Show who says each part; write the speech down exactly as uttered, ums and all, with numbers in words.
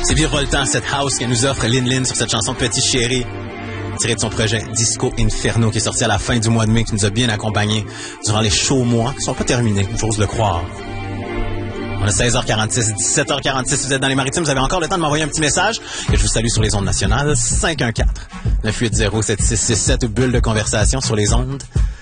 Speaker 1: C'est virevoltant cette house qu'elle nous offre Lin Lin sur cette chanson Petit Chéri, tirée de son projet Disco Inferno qui est sorti à la fin du mois de mai, qui nous a bien accompagnés durant les chauds mois qui sont pas terminés, j'ose le croire. On a seize heures quarante-six, dix-sept heures quarante-six, vous êtes dans les Maritimes, vous avez encore le temps de m'envoyer un petit message et je vous salue sur les ondes nationales. cinq un quatre, neuf huit zéro, sept six six sept ou bulle de conversation sur les ondes